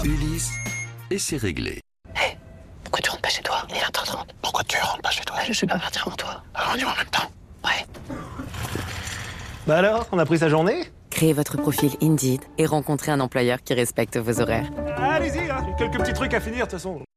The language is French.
Ulysse, et c'est réglé. Hé, pourquoi tu rentres pas chez toi? Il est 20h30. Pourquoi tu rentres pas chez toi? Je suis pas partir avant toi. Alors on y va en même temps. Ouais. Bah alors, on a pris sa journée? Créez votre profil Indeed et rencontrez un employeur qui respecte vos horaires. Allez-y, hein, quelques petits trucs à finir de toute façon.